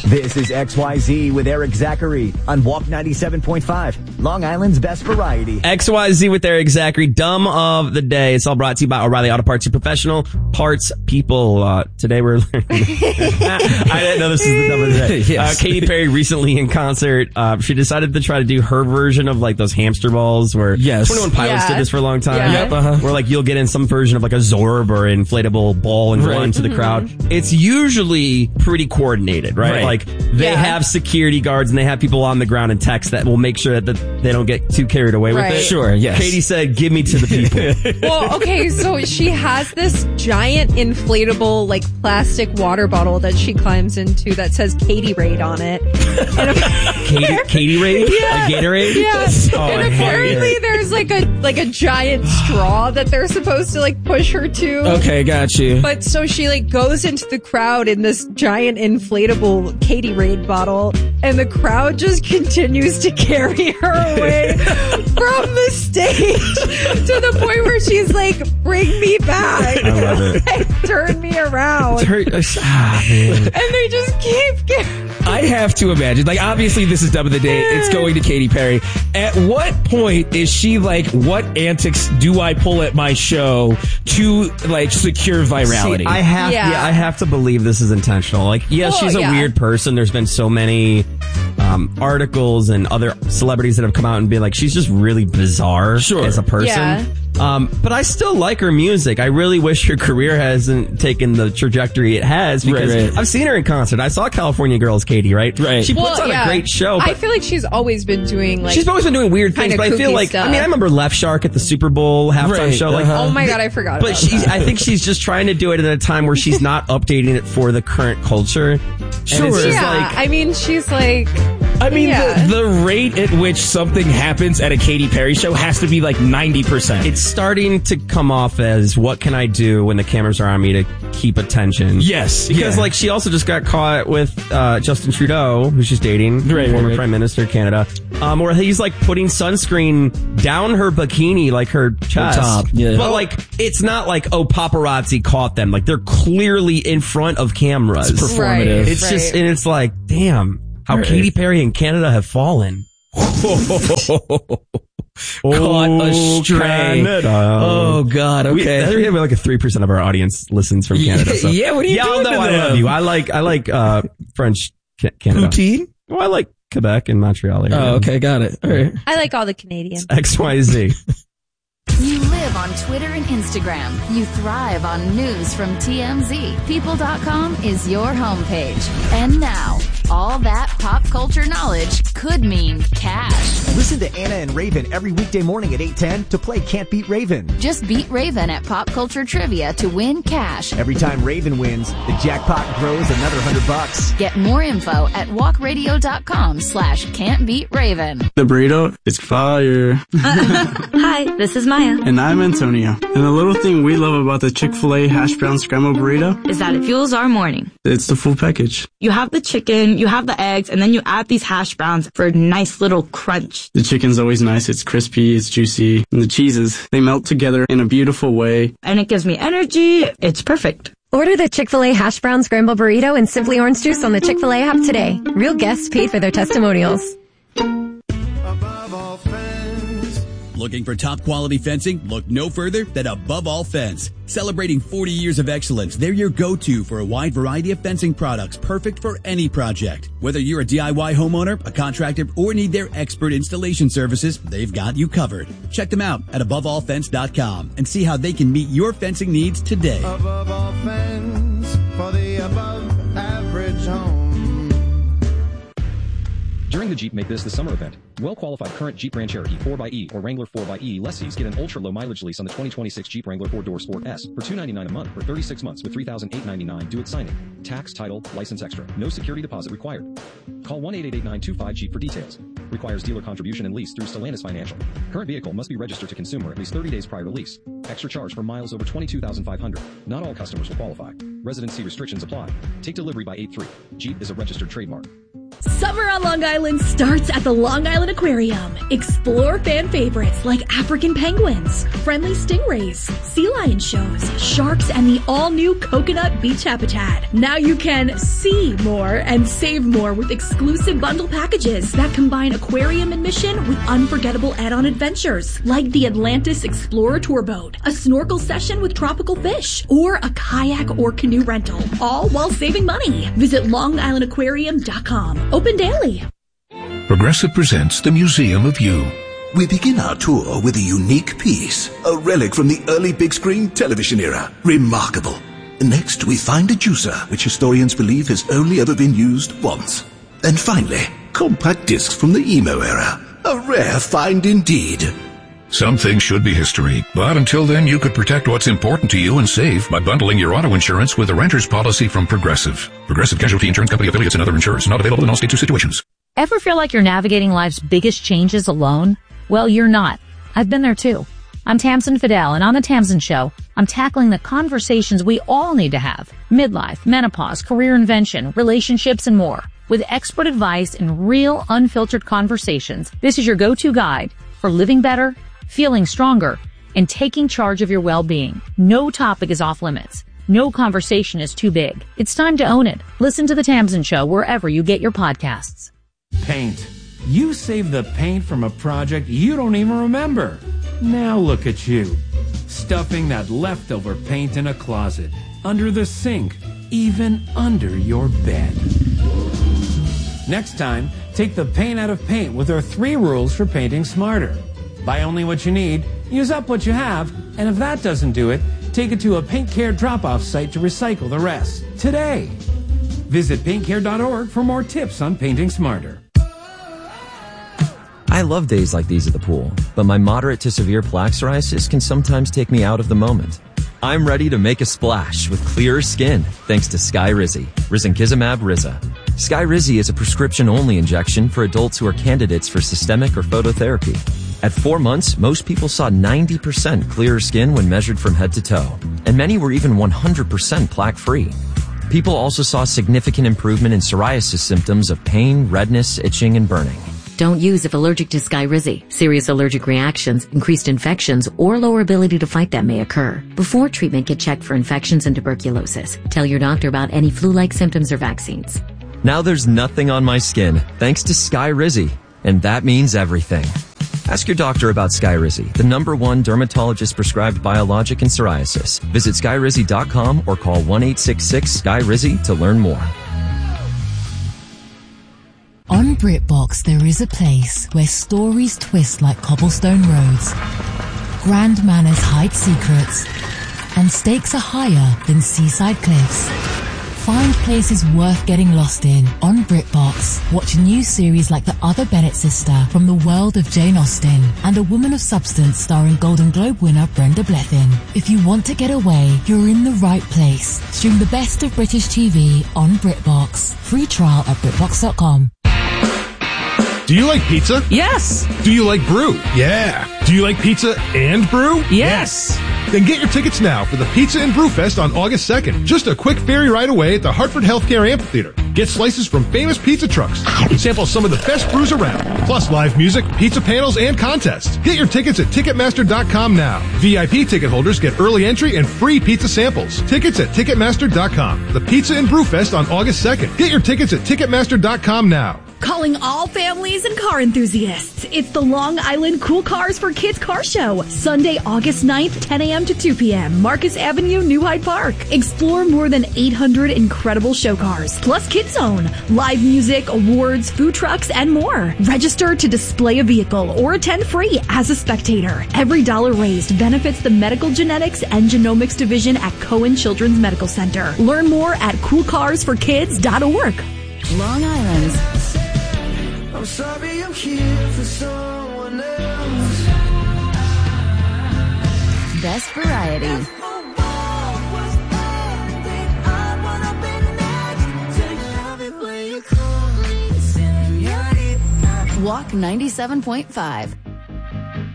This is XYZ with Eric Zachary on Walk 97.5, Long Island's best variety. XYZ with Eric Zachary, dumb of the day. It's all brought to you by O'Reilly Auto Parts, your professional parts people. Today we're learning. I didn't know this is the dumb of the day. Yes. Katy Perry recently in concert, she decided to try to do her version of like those hamster balls where 21 Pilots did this for a long time. Yeah. Where like you'll get in some version of like a Zorb or inflatable ball and run to the crowd. It's usually pretty coordinated, right? Like they have security guards and they have people on the ground and text that will make sure that they don't get too carried away with it. Sure, yes. Katy said, give me to the people. Well, okay, so she has this giant inflatable, like, plastic water bottle that she climbs into that says Katy-Raid on it. And Katy-Raid? Yeah. A Gatorade? Yeah. Oh, and apparently there's like a giant straw that they're supposed to like push her to. Okay, got you. But so she like goes into the crowd in this giant inflatable Katy-Raid bottle, and the crowd just continues to carry her away from the stage to the point where she's like, bring me back. I love it. Like, turn me around. Man. And they just keep carrying. I have to imagine, like, obviously this is dumb of the day. It's going to Katy Perry. At what point is she like, what antics do I pull at my show to like secure virality? See, I have to believe this is intentional. Like, she's a weird person. There's been so many articles and other celebrities that have come out and been like, she's just really bizarre as a person. Yeah. But I still like her music. I really wish her career hasn't taken the trajectory it has because I've seen her in concert. I saw California Girls, Katy, right? She puts on a great show. I feel like she's always been doing like... She's always been doing weird things, but I feel like... stuff. I mean, I remember Left Shark at the Super Bowl halftime show. Like, oh my God, I forgot about that. I think she's just trying to do it at a time where she's not updating it for the current culture. Sure. It's just I mean, she's like... I mean, the rate at which something happens at a Katy Perry show has to be like 90%. It's starting to come off as, what can I do when the cameras are on me to keep attention? Yes. Because like she also just got caught with Justin Trudeau, who she's dating, former Prime Minister of Canada, where he's like putting sunscreen down her bikini, like her chest. Top, But like, it's not like, oh, paparazzi caught them. Like, they're clearly in front of cameras. It's performative. It's just, and it's like, damn, how Katy Perry and Canada have fallen. Caught astray. Canada. Oh God. Okay. We have like a 3% of our audience listens from Canada. So. Yeah. What are you doing? No, I love you. I like French Canada. Poutine? Oh, I like Quebec and Montreal. Area. Oh, okay. Got it. All right. I like all the Canadians. XYZ. You live on Twitter and Instagram. You thrive on news from TMZ. People.com is your homepage. And now, all that pop culture knowledge could mean cash. Listen to Anna and Raven every weekday morning at 8:10 to play Can't Beat Raven. Just beat Raven at Pop Culture Trivia to win cash. Every time Raven wins, the jackpot grows another $100. Get more info at walkradio.com/can'tbeatraven. The burrito is fire. Hi, this is Maya. And I'm Antonio. And the little thing we love about the Chick-fil-A hash brown scrambled burrito Is that it fuels our morning. It's the full package. You have the chicken, you have the eggs, and then you add these hash browns for a nice little crunch. The chicken's always nice. It's crispy, it's juicy. And the cheeses, they melt together in a beautiful way. And it gives me energy. It's perfect. Order the Chick-fil-A Hash Brown Scramble Burrito and Simply Orange Juice on the Chick-fil-A app today. Real guests paid for their testimonials. Looking for top quality fencing? Look no further than Above All Fence. Celebrating 40 years of excellence, they're your go-to for a wide variety of fencing products, perfect for any project. Whether you're a DIY homeowner, a contractor, or need their expert installation services, they've got you covered. Check them out at AboveAllFence.com and see how they can meet your fencing needs today. Above All Fence, for the above average home. During the Jeep Make This the Summer event, well-qualified current Jeep Grand Cherokee 4xE or Wrangler 4xE lessees get an ultra-low mileage lease on the 2026 Jeep Wrangler 4-Door Sport S for $299 a month for 36 months with $3,899 due at signing. Tax, title, license extra. No security deposit required. Call 1-888-925-JEEP for details. Requires dealer contribution and lease through Stellantis Financial. Current vehicle must be registered to consumer at least 30 days prior to lease. Extra charge for miles over 22,500. Not all customers will qualify. Residency restrictions apply. Take delivery by 8/3. Jeep is a registered trademark. Summer on Long Island starts at the Long Island Aquarium. Explore fan favorites like African penguins, friendly stingrays, sea lion shows, sharks, and the all-new coconut beach habitat. Now you can see more and save more with exclusive bundle packages that combine aquarium admission with unforgettable add-on adventures like the Atlantis Explorer Tour Boat, a snorkel session with tropical fish, or a kayak or canoe rental, all while saving money. Visit LongIslandAquarium.com. Open daily. Progressive presents the Museum of You. We begin our tour with a unique piece, a relic from the early big screen television era. Remarkable. Next, we find a juicer, which historians believe has only ever been used once. And finally, compact discs from the emo era. A rare find indeed. Some things should be history, but until then you could protect what's important to you and save by bundling your auto insurance with a renter's policy from Progressive. Progressive Casualty Insurance Company affiliates and other insurers. Not available in all states or situations. Ever feel like you're navigating life's biggest changes alone? Well, you're not. I've been there too. I'm Tamsin Fidel, and on The Tamsin Show, I'm tackling the conversations we all need to have. Midlife, menopause, career invention, relationships, and more. With expert advice and real, unfiltered conversations, this is your go-to guide for living better, feeling stronger, and taking charge of your well-being. No topic is off limits. No conversation is too big. It's time to own it. Listen to The Tamsin Show wherever you get your podcasts. Paint. You saved the paint from a project you don't even remember. Now look at you. Stuffing that leftover paint in a closet, under the sink, even under your bed. Next time, take the paint out of paint with our 3 rules for painting smarter. Buy only what you need, use up what you have, and if that doesn't do it, take it to a Paint Care drop-off site to recycle the rest. Today. Visit paintcare.org for more tips on painting smarter. I love days like these at the pool, but my moderate to severe plaque psoriasis can sometimes take me out of the moment. I'm ready to make a splash with clearer skin thanks to Skyrizi, Risankizumab Riza. Skyrizi is a prescription-only injection for adults who are candidates for systemic or phototherapy. At 4 months, most people saw 90% clearer skin when measured from head to toe, and many were even 100% plaque-free. People also saw significant improvement in psoriasis symptoms of pain, redness, itching, and burning. Don't use if allergic to Skyrizi. Serious allergic reactions, increased infections, or lower ability to fight them may occur. Before treatment, get checked for infections and tuberculosis. Tell your doctor about any flu-like symptoms or vaccines. Now there's nothing on my skin thanks to Skyrizi, and that means everything. Ask your doctor about Skyrizi, the #1 dermatologist-prescribed biologic in psoriasis. Visit Skyrizi.com or call 1-866-SKYRIZI to learn more. On BritBox, there is a place where stories twist like cobblestone roads, grand manners hide secrets, and stakes are higher than seaside cliffs. Find places worth getting lost in on BritBox. Watch a new series like The Other Bennett Sister from the world of Jane Austen and A Woman of Substance starring Golden Globe winner Brenda Blethyn. If you want to get away, you're in the right place. Stream the best of British TV on BritBox. Free trial at BritBox.com. Do you like pizza? Yes. Do you like brew? Yeah. Do you like pizza and brew? Yes. Then get your tickets now for the Pizza and Brew Fest on August 2nd. Just a quick ferry ride away at the Hartford Healthcare Amphitheater. Get slices from famous pizza trucks. Sample some of the best brews around. Plus live music, pizza panels, and contests. Get your tickets at Ticketmaster.com now. VIP ticket holders get early entry and free pizza samples. Tickets at Ticketmaster.com. The Pizza and Brew Fest on August 2nd. Get your tickets at Ticketmaster.com now. Calling all families and car enthusiasts. It's the Long Island Cool Cars for Kids Car Show. Sunday, August 9th, 10 a.m. to 2 p.m. Marcus Avenue, New Hyde Park. Explore more than 800 incredible show cars, plus Kids Zone, live music, awards, food trucks, and more. Register to display a vehicle or attend free as a spectator. Every dollar raised benefits the Medical Genetics and Genomics Division at Cohen Children's Medical Center. Learn more at coolcarsforkids.org. Long Island's I'm sorry I'm here for someone else. best variety. Walk 97.5.